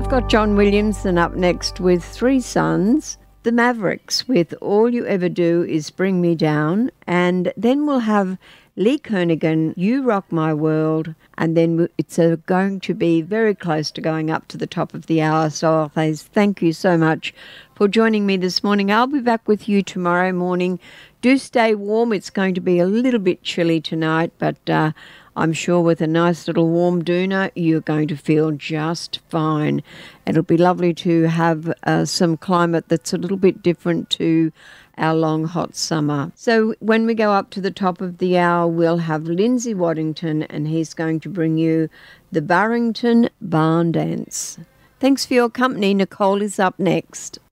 I've got John Williamson up next with Three Sons, the Mavericks with All You Ever Do Is Bring Me Down, and then we'll have Lee Kernaghan, You Rock My World, and then it's going to be very close to going up to the top of the hour. So I'll say thank you so much for joining me this morning. I'll be back with you tomorrow morning. Do stay warm. It's going to be a little bit chilly tonight, but I'm sure with a nice little warm doona, you're going to feel just fine. It'll be lovely to have some climate that's a little bit different to our long, hot summer. So when we go up to the top of the hour, we'll have Lindsay Waddington, and he's going to bring you the Barrington Barn Dance. Thanks for your company. Nicole is up next.